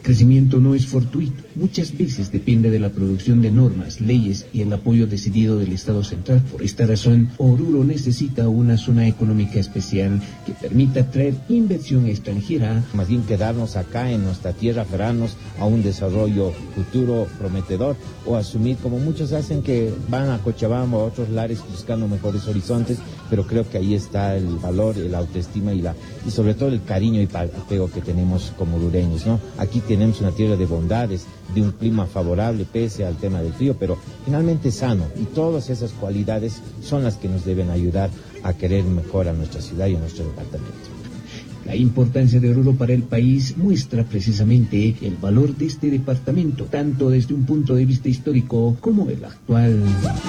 crecimiento no es fortuito, muchas veces depende de la producción de normas, leyes y el apoyo decidido del Estado central. Por esta razón, Oruro necesita una zona económica especial que permita atraer inversión extranjera. Más bien quedarnos acá en nuestra tierra, aferrarnos a un desarrollo futuro prometedor, o asumir como muchos hacen, que van a Cochabamba o a otros lares buscando mejores horizontes, pero creo que ahí está el valor, la autoestima y sobre todo el cariño y apego que tenemos como orureños, ¿no? Aquí tenemos una tierra de bondades, de un clima favorable pese al tema del frío, pero finalmente sano, y todas esas cualidades son las que nos deben ayudar a querer mejor a nuestra ciudad y a nuestro departamento. La importancia de Oruro para el país muestra precisamente el valor de este departamento, tanto desde un punto de vista histórico como el actual.